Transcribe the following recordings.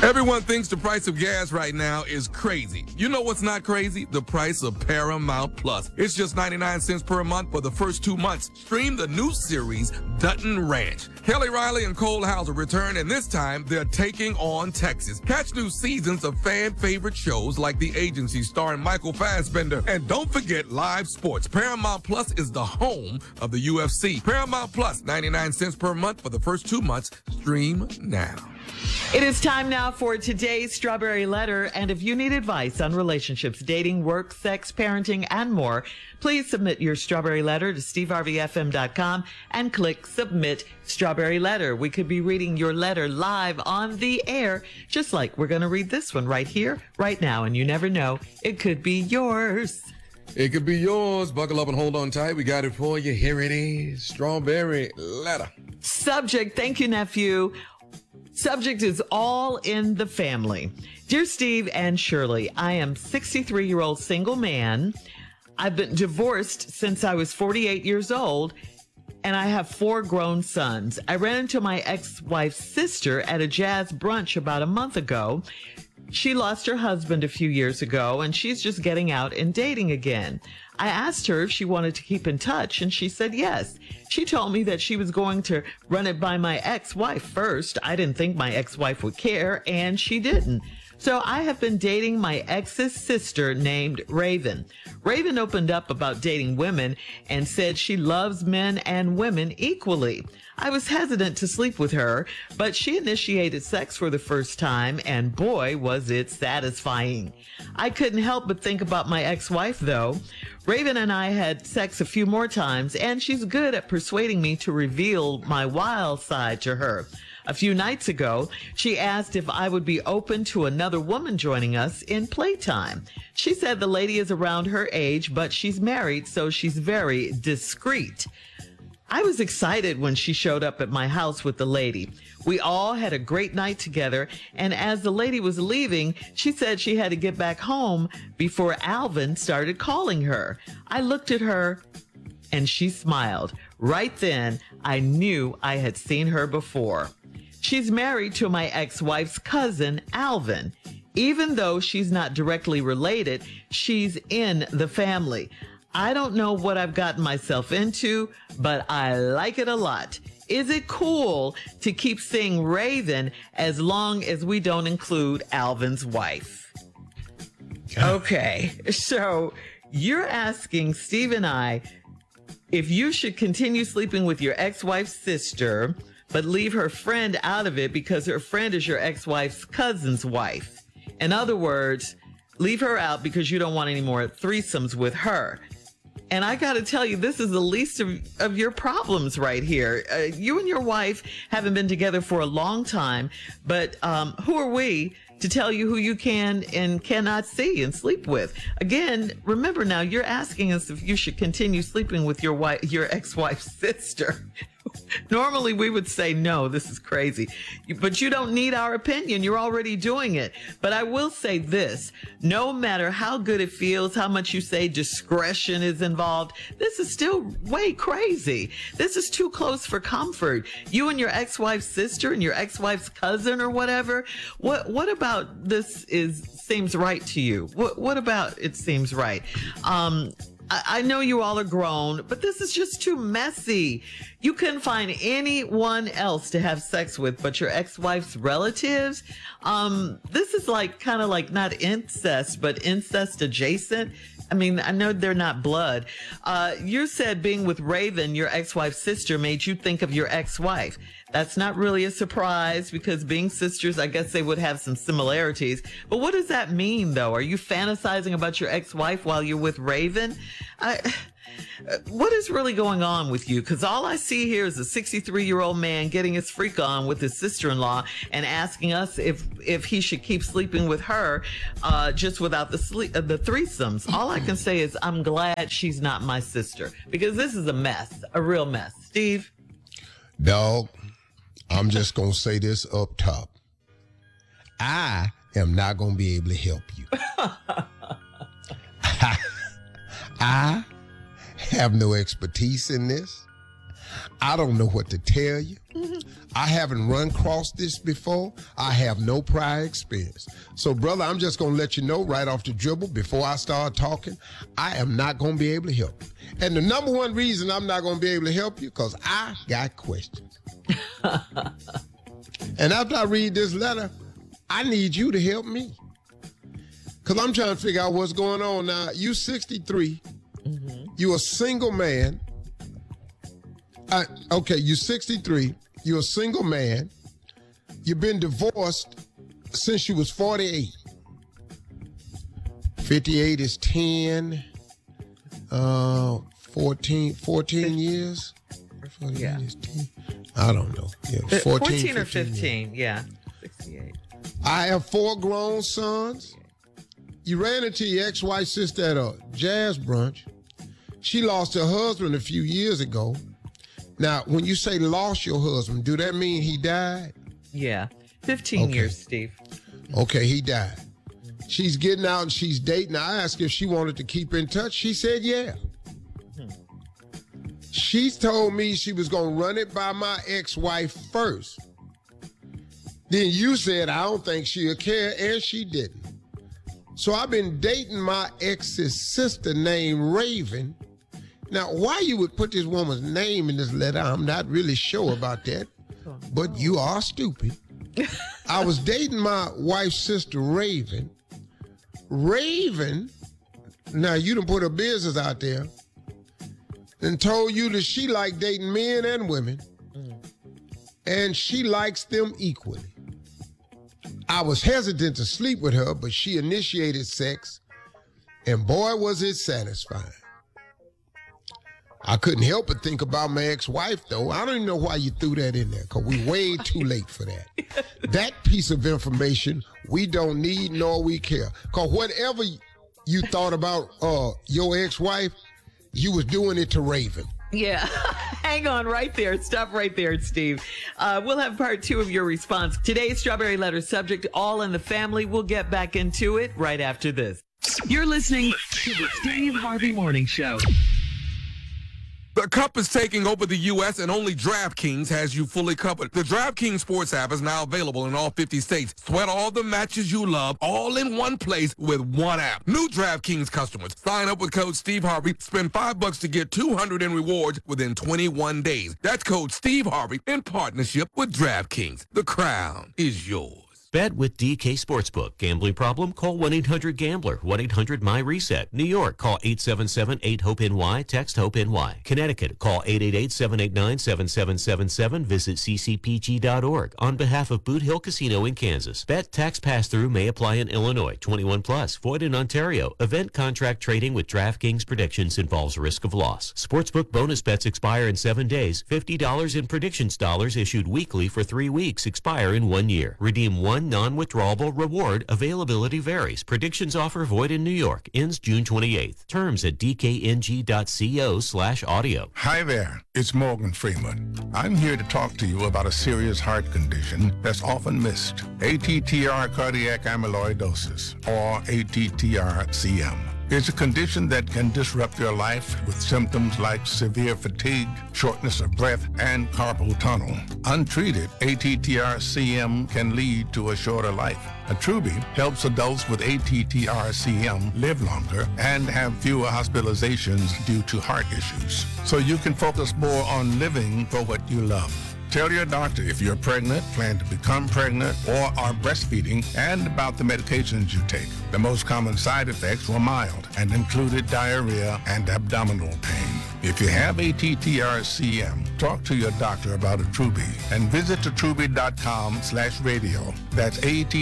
Everyone thinks the price of gas right now is crazy. You know what's not crazy? The price of Paramount Plus. It's just 99 cents per month for the first 2 months. Stream the new series, Dutton Ranch. Kelly Riley and Cole Hauser return, and this time they're taking on Texas. Catch new seasons of fan-favorite shows like The Agency starring Michael Fassbender. And don't forget live sports. Paramount Plus is the home of the UFC. Paramount Plus, 99 cents per month for the first 2 months. Stream now. It is time now for today's Strawberry Letter. And if you need advice on relationships, dating, work, sex, parenting, and more, please submit your Strawberry Letter to steveharveyfm.com and click Submit Strawberry Letter. We could be reading your letter live on the air, just like we're going to read this one right here, right now. And you never know, it could be yours. It could be yours. Buckle up and hold on tight. We got it for you. Here it is. Strawberry Letter. Subject, thank you, nephew. Subject is all in the family. Dear Steve and Shirley, I am 63-year-old single man. I've been divorced since I was 48 years old, and I have 4 grown sons. I ran into my ex-wife's sister at a jazz brunch about a month ago. She lost her husband a few years ago, and she's just getting out and dating again. I asked her if she wanted to keep in touch, and she said yes. She told me that she was going to run it by my ex-wife first. I didn't think my ex-wife would care, and she didn't. So I have been dating my ex's sister named Raven. Raven opened up about dating women and said she loves men and women equally. I was hesitant to sleep with her, but she initiated sex for the first time, and boy, was it satisfying. I couldn't help but think about my ex-wife, though. Raven and I had sex a few more times, and she's good at persuading me to reveal my wild side to her. A few nights ago, she asked if I would be open to another woman joining us in playtime. She said the lady is around her age, but she's married, so she's very discreet. I was excited when she showed up at my house with the lady. We all had a great night together, and as the lady was leaving, she said she had to get back home before Alvin started calling her. I looked at her, and she smiled. Right then, I knew I had seen her before. She's married to my ex-wife's cousin, Alvin. Even though she's not directly related, she's in the family. I don't know what I've gotten myself into, but I like it a lot. Is it cool to keep seeing Raven as long as we don't include Alvin's wife? Okay, so you're asking Steve and I if you should continue sleeping with your ex-wife's sister, but leave her friend out of it because her friend is your ex-wife's cousin's wife. In other words, leave her out because you don't want any more threesomes with her. And I got to tell you, this is the least of your problems right here. You and your wife haven't been together for a long time, but who are we to tell you who you can and cannot see and sleep with? Again, remember now, you're asking us if you should continue sleeping with your ex-wife's sister. Normally we would say, no, this is crazy. But you don't need our opinion. You're already doing it. But I will say this, no matter how good it feels, how much you say discretion is involved, this is still way crazy. This is too close for comfort. You and your ex-wife's sister and your ex-wife's cousin or whatever. What about this seems right to you? What about it seems right? I know you all are grown, but this is just too messy. You couldn't find anyone else to have sex with but your ex-wife's relatives. This is kind of like not incest, but incest adjacent. I mean, I know they're not blood. You said being with Raven, your ex-wife's sister, made you think of your ex-wife. That's not really a surprise because being sisters, I guess they would have some similarities. But what does that mean, though? Are you fantasizing about your ex-wife while you're with Raven? What is really going on with you? Because all I see here is a 63-year-old man getting his freak on with his sister-in-law and asking us if he should keep sleeping with her just without the threesomes. All I can say is I'm glad she's not my sister because this is a mess, a real mess. Steve? Dog, I'm just going to say this up top. I am not going to be able to help you. I have no expertise in this. I don't know what to tell you. I haven't run across this before. I have no prior experience. So, brother, I'm just going to let you know right off the dribble before I start talking, I am not going to be able to help you. And the number one reason I'm not going to be able to help you, because I got questions. And after I read this letter, I need you to help me. Because I'm trying to figure out what's going on now. You 63. Mm-hmm. You a single man. Okay, you 63. You're a single man. You've been divorced since you was 48. 58 is 10, 14 years. 48 is 10. I don't know. Yeah, 14 or 15, yeah. 68. I have 4 grown sons. You ran into your ex-wife's sister at a jazz brunch. She lost her husband a few years ago. Now, when you say lost your husband, do that mean he died? Yeah, 15 years, Steve. Okay, he died. She's getting out and she's dating. I asked her if she wanted to keep in touch. She said, yeah. She's told me she was going to run it by my ex-wife first. Then you said, I don't think she'll care, and she didn't. So I've been dating my ex's sister named Raven. Now, why you would put this woman's name in this letter, I'm not really sure about that, but you are stupid. I was dating my wife's sister, Raven. Raven, now you done put her business out there, and told you that she liked dating men and women, and she likes them equally. I was hesitant to sleep with her, but she initiated sex, and boy, was it satisfying. I couldn't help but think about my ex-wife, though. I don't even know why you threw that in there, because we're way too late for that. That piece of information we don't need nor we care. Because whatever you thought about your ex-wife, you was doing it to Raven. Yeah. Hang on right there. Stop right there, Steve. We'll have part 2 of your response. Today's Strawberry Letter subject, All in the Family. We'll get back into it right after this. You're listening to the Steve Harvey Morning Show. The Cup is taking over the U.S. and only DraftKings has you fully covered. The DraftKings Sports app is now available in all 50 states. Sweat all the matches you love all in one place with one app. New DraftKings customers, sign up with code Steve Harvey. Spend $5 to get $200 in rewards within 21 days. That's code Steve Harvey in partnership with DraftKings. The crown is yours. Bet with DK Sportsbook. Gambling problem? Call 1-800-GAMBLER. 1-800-MY-RESET. New York, call 877-8-HOPE-NY. Text HOPE-NY. Connecticut, call 888-789-7777. Visit ccpg.org. On behalf of Boot Hill Casino in Kansas. Bet tax pass-through may apply in Illinois. 21 plus. Void in Ontario. Event contract trading with DraftKings predictions involves risk of loss. Sportsbook bonus bets expire in 7 days. $50 in predictions dollars issued weekly for 3 weeks. Expire in 1 year. Redeem one non-withdrawable reward. Availability varies. Predictions offer void in New York. Ends June 28th. Terms at dkng.co/audio. Hi there. It's Morgan Freeman. I'm here to talk to you about a serious heart condition that's often missed. ATTR cardiac amyloidosis, or ATTR-CM. It's a condition that can disrupt your life with symptoms like severe fatigue, shortness of breath, and carpal tunnel. Untreated, ATTR-CM can lead to a shorter life. Attruby helps adults with ATTR-CM live longer and have fewer hospitalizations due to heart issues. So you can focus more on living for what you love. Tell your doctor if you're pregnant, plan to become pregnant, or are breastfeeding, and about the medications you take. The most common side effects were mild and included diarrhea and abdominal pain. If you have ATTR-CM, talk to your doctor about Attruby and visit attruby.com/radio. That's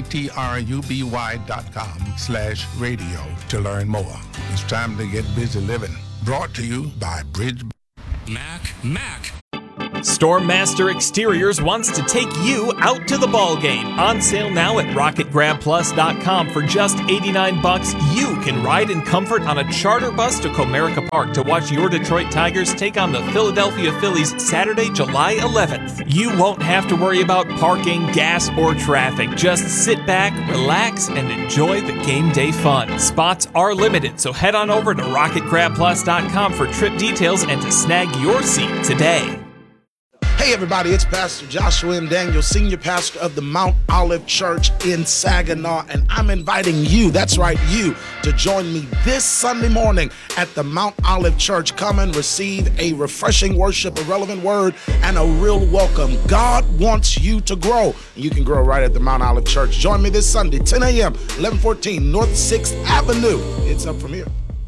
ATTRUBY.com/radio to learn more. It's time to get busy living. Brought to you by Bridge. Mac. Stormmaster Exteriors wants to take you out to the ball game. On sale now at RocketGrabPlus.com for just $89. You can ride in comfort on a charter bus to Comerica Park to watch your Detroit Tigers take on the Philadelphia Phillies Saturday, July 11th. You won't have to worry about parking, gas, or traffic. Just sit back, relax, and enjoy the game day fun. Spots are limited, so head on over to RocketGrabPlus.com for trip details and to snag your seat today. Hey everybody, it's Pastor Joshua M. Daniel, Senior Pastor of the Mount Olive Church in Saginaw, and I'm inviting you, that's right, you, to join me this Sunday morning at the Mount Olive Church. Come and receive a refreshing worship, a relevant word, and a real welcome. God wants you to grow. You can grow right at the Mount Olive Church. Join me this Sunday, 10 a.m., 1114 North 6th Avenue. It's up from here.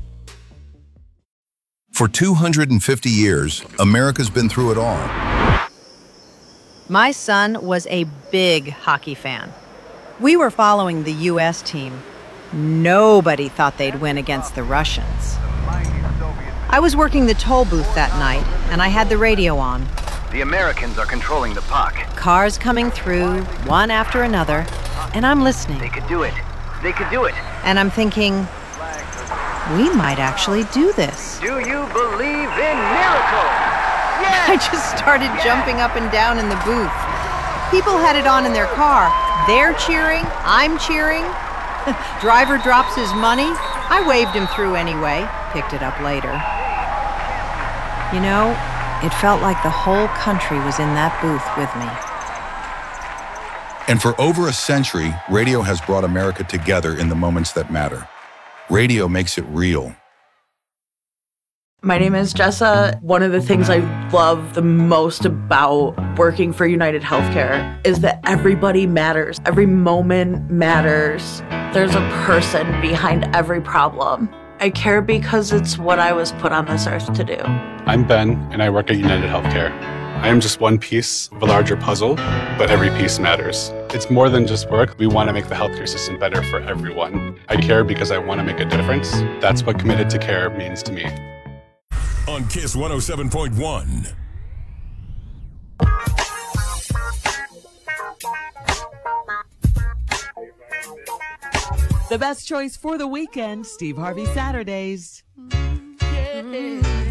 For 250 years, America's been through it all. My son was a big hockey fan. We were following the U.S. team. Nobody thought they'd win against the Russians. I was working the toll booth that night, and I had the radio on. The Americans are controlling the puck. Cars coming through, one after another, and I'm listening. They could do it. They could do it. And I'm thinking, we might actually do this. Do you believe in miracles? Yes! I just started jumping up and down in the booth. People had it on in their car. They're cheering, I'm cheering. Driver drops his money. I waved him through anyway, picked it up later. You know, it felt like the whole country was in that booth with me. And for over a century, radio has brought America together in the moments that matter. Radio makes it real. My name is Jessa. One of the things I love the most about working for United Healthcare is that everybody matters. Every moment matters. There's a person behind every problem. I care because it's what I was put on this earth to do. I'm Ben, and I work at United Healthcare. I am just one piece of a larger puzzle, but every piece matters. It's more than just work. We want to make the healthcare system better for everyone. I care because I want to make a difference. That's what committed to care means to me. On KISS 107.1. The best choice for the weekend, Steve Harvey Saturdays. Yeah.